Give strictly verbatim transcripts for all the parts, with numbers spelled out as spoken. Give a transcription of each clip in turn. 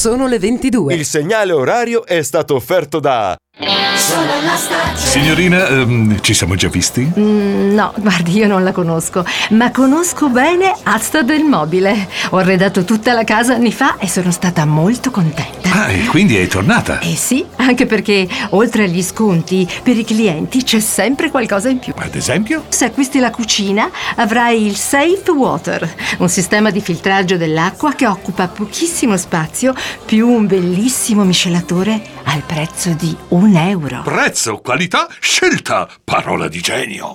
Sono le ventidue. Il segnale orario è stato offerto da Signorina, ehm, ci siamo già visti? Mm, no, guardi, io non la conosco, ma conosco bene Asta del Mobile. Ho arredato tutta la casa anni fa e sono stata molto contenta. Ah, e quindi è tornata? Eh sì, anche perché oltre agli sconti, per i clienti c'è sempre qualcosa in più. Ad esempio? Se acquisti la cucina, avrai il Safe Water, un sistema di filtraggio dell'acqua che occupa pochissimo spazio, più un bellissimo miscelatore al prezzo di un euro. Prezzo, qualità, scelta, parola di genio.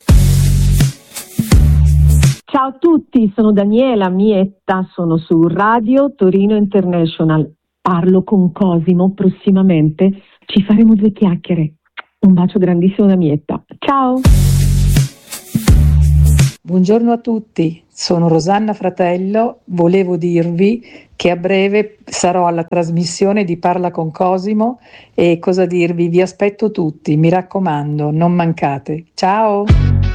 Ciao a tutti, sono Daniela Mietta, sono su Radio Torino International. Parlo con Cosimo prossimamente, ci faremo due chiacchiere. Un bacio grandissimo da Mietta. Ciao! Buongiorno a tutti, sono Rosanna Fratello, volevo dirvi che a breve sarò alla trasmissione di Parla con Cosimo e cosa dirvi, vi aspetto tutti, mi raccomando, non mancate. Ciao!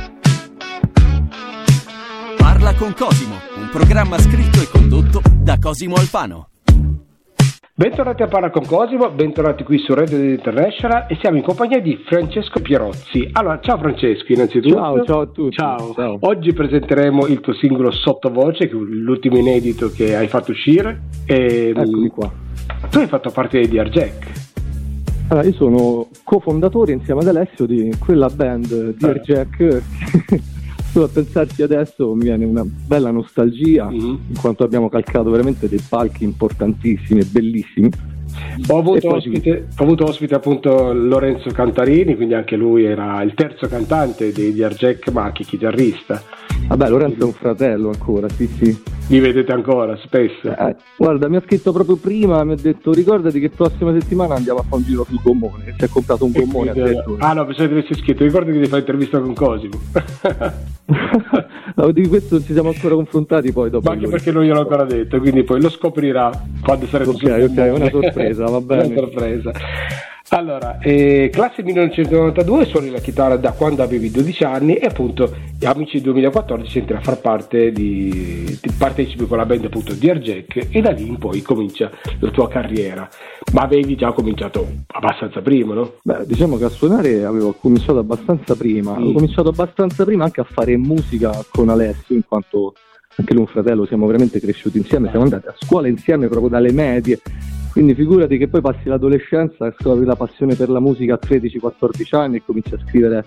Parla con Cosimo, un programma scritto e condotto da Cosimo Alfano. Bentornati a Parla con Cosimo, bentornati qui su Radio International e siamo in compagnia di Francesco Pierozzi. Allora, ciao Francesco, innanzitutto. Ciao, ciao a tutti. Ciao. Ciao. Oggi presenteremo il tuo singolo Sottovoce, che è l'ultimo inedito che hai fatto uscire. E, Eccomi qua. Tu hai fatto parte di Dear Allora, io sono cofondatore insieme ad Alessio di quella band Dear Jack. Solo a pensarci adesso mi viene una bella nostalgia, mm-hmm. in quanto abbiamo calcato veramente dei palchi importantissimi e bellissimi. Ho avuto, ospite, ho avuto ospite appunto Lorenzo Cantarini, quindi anche lui era il terzo cantante dei Dear Jack, ma anche chitarrista. Vabbè, Lorenzo è un fratello ancora, sì sì. Li vedete ancora, spesso? Eh, guarda, mi ha scritto proprio prima, mi ha detto ricordati che prossima settimana andiamo a fare un giro sul gommone. Si è comprato un gommone. Quindi, ah no, pensavo di avessi scritto, ricordati che devi fare intervista con Cosimo. No, di questo non ci siamo ancora confrontati poi dopo. Ma anche perché non gliel'ho ancora detto, quindi poi lo scoprirà quando sarete sul gommone. Ok, ok, una sorpresa, va bene. Una sorpresa. Allora, eh, classe millenovecentonovantadue, suoni la chitarra da quando avevi dodici anni e appunto Amici duemilaquattordici entri a far parte di, di partecipi con la band appunto Dear Jack e da lì in poi comincia la tua carriera. Ma avevi già cominciato abbastanza prima, no? Beh, diciamo che a suonare avevo cominciato abbastanza prima, mm. ho cominciato abbastanza prima anche a fare musica con Alessio, in quanto anche lui è un fratello, siamo veramente cresciuti insieme, siamo andati a scuola insieme proprio dalle medie. Quindi figurati che poi passi l'adolescenza e scopri la passione per la musica a tredici quattordici anni e cominci a scrivere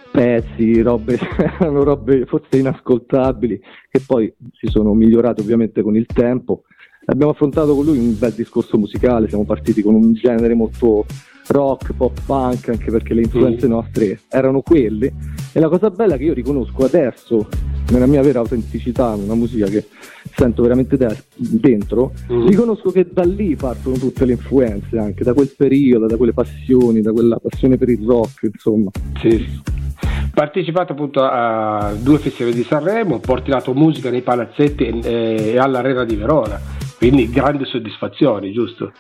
pezzi, robe, erano robe forse inascoltabili, che poi si sono migliorate ovviamente con il tempo. Abbiamo affrontato con lui un bel discorso musicale, siamo partiti con un genere molto rock, pop punk, anche perché le influenze mm. nostre erano quelle. E la cosa bella che io riconosco adesso, nella mia vera autenticità, una musica che sento veramente de- dentro, mm. riconosco che da lì partono tutte le influenze, anche da quel periodo, da quelle passioni, da quella passione per il rock, insomma. Sì. Partecipato appunto a due festival di Sanremo, portato musica nei palazzetti e all'Arena di Verona, quindi grandi soddisfazioni, giusto?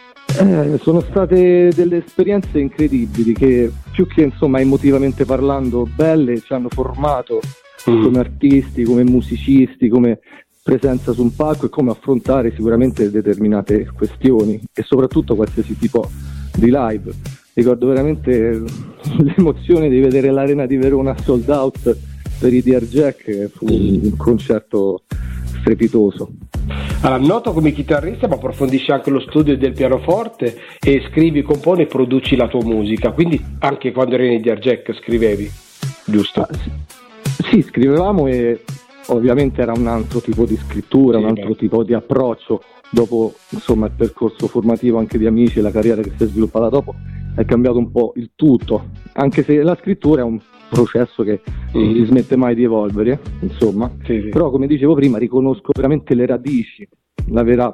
Eh, sono state delle esperienze incredibili che più che insomma emotivamente parlando belle ci hanno formato mm. come artisti, come musicisti, come presenza su un palco e come affrontare sicuramente determinate questioni e soprattutto qualsiasi tipo di live. Ricordo veramente l'emozione di vedere l'Arena di Verona sold out per i Dear Jack, fu un concerto strepitoso. Allora, noto come chitarrista, ma approfondisci anche lo studio del pianoforte e scrivi, componi e produci la tua musica, quindi anche quando eri nei Dear Jack scrivevi, giusto? Ah, sì. Sì, scrivevamo e ovviamente era un altro tipo di scrittura, sì, un altro beh. tipo di approccio. Dopo insomma il percorso formativo anche di Amici e la carriera che si è sviluppata dopo è cambiato un po' il tutto, anche se la scrittura è un processo che non mm. si smette mai di evolvere, insomma, sì, sì. Però come dicevo prima riconosco veramente le radici, la vera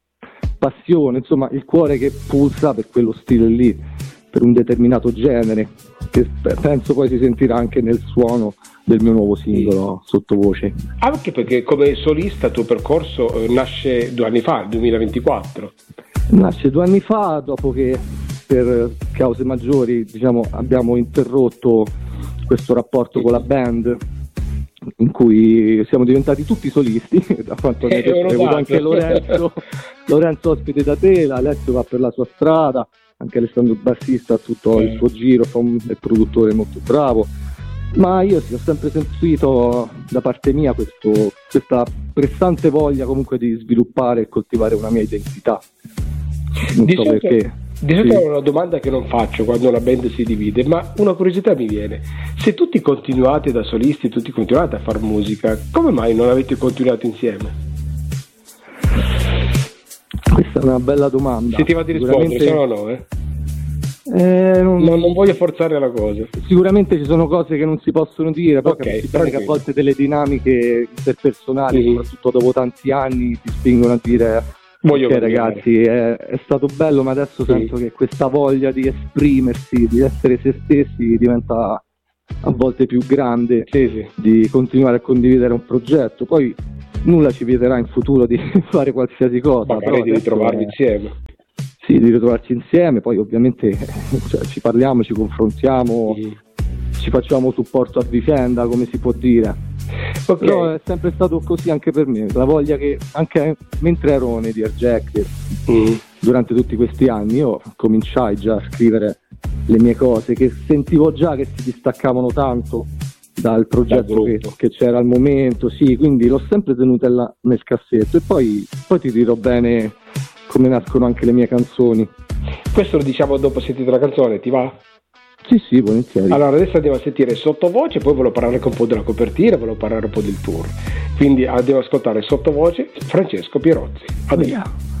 passione, insomma il cuore che pulsa per quello stile lì, per un determinato genere, che penso poi si sentirà anche nel suono del mio nuovo singolo sì. Sottovoce. Anche perché come solista il tuo percorso eh, nasce due anni fa, duemilaventiquattro. Nasce due anni fa dopo che per cause maggiori diciamo abbiamo interrotto questo rapporto con la band in cui siamo diventati tutti solisti, da quanto mi Eh, ha ho avuto anche notato. Lorenzo, Lorenzo ospite da te, Alessio va per la sua strada, anche Alessandro bassista ha tutto il suo giro, fa un è produttore molto bravo, ma io sì, ho sempre sentito da parte mia questo, questa pressante voglia comunque di sviluppare e coltivare una mia identità, non Di so solito- perché. Di solito Sì. è una domanda che non faccio quando la band si divide, ma una curiosità mi viene. Se tutti continuate da solisti, tutti continuate a fare musica, come mai non avete continuato insieme? Questa è una bella domanda. Se ti va di rispondere, se no Sicuramente, no, eh. eh, non- Non, non voglio forzare la cosa. sicuramente ci sono cose che non si possono dire, però Ok, capisci bene che a tranquillo. volte delle dinamiche interpersonali, Mhm. soprattutto dopo tanti anni, ti spingono a dire Voglio ok cambiare." ragazzi, è, è stato bello, ma adesso Sì. sento che questa voglia di esprimersi, di essere se stessi diventa a volte più grande, Sì, sì. di continuare a condividere un progetto. Poi nulla ci vieterà in futuro di fare qualsiasi cosa, Magari però di adesso ritrovarvi è- insieme. sì, di ritrovarci insieme, poi ovviamente cioè, ci parliamo, ci confrontiamo, Mhm. ci facciamo supporto a vicenda, come si può dire. Ok. Però è sempre stato così anche per me, la voglia che anche mentre ero nei Dear Jack, Mhm. durante tutti questi anni, io cominciai già a scrivere le mie cose, che sentivo già che si distaccavano tanto dal progetto Dal che, gruppo. che c'era al momento, sì, quindi l'ho sempre tenuta là nel cassetto e poi, poi ti dirò bene come nascono anche le mie canzoni. Questo lo diciamo dopo sentite la canzone, ti va? Sì, sì, volentieri. Allora adesso andiamo a sentire sottovoce, poi volevo parlare anche un po' della copertina, volevo parlare un po' del tour. Quindi andiamo ad ascoltare sottovoce Francesco Pierozzi. Adesso. Via.